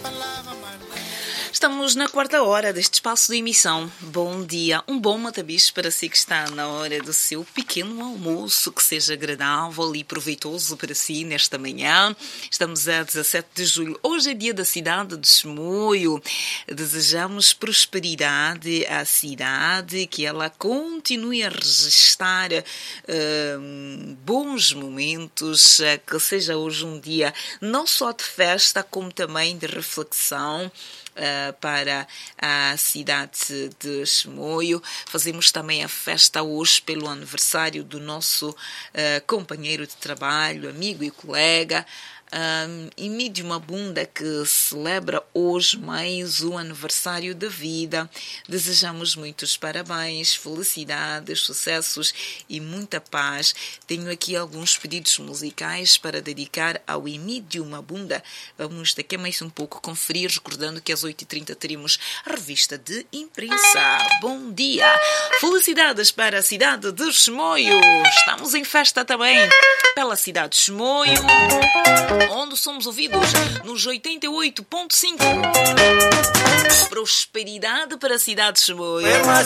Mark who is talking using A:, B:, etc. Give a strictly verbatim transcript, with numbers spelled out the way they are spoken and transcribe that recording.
A: Estamos na quarta hora deste espaço de emissão. Bom dia, um bom matabicho para si que está na hora do seu pequeno almoço, que seja agradável e proveitoso para si nesta manhã. Estamos a dezassete de julho, hoje é dia da cidade de Chimoio. Desejamos prosperidade à cidade, que ela continue a registrar uh, bons momentos, que seja hoje um dia não só de festa, como também de reflexão. Uh, para a cidade de Chimoio. Fazemos também a festa hoje pelo aniversário do nosso uh, companheiro de trabalho, amigo e colega, um, Emídio Mabunda, que celebra hoje mais o aniversário da vida. Desejamos muitos parabéns, felicidades, sucessos e muita paz. Tenho aqui alguns pedidos musicais para dedicar ao Emídio Mabunda. Vamos daqui a mais um pouco conferir, recordando que às oito e trinta teremos a revista de imprensa. Bom dia! Felicidades para a cidade de Chimoio! Estamos em festa também pela cidade de Chimoio, onde somos ouvidos nos oitenta e oito ponto cinco. Prosperidade para a cidade de Chimoio.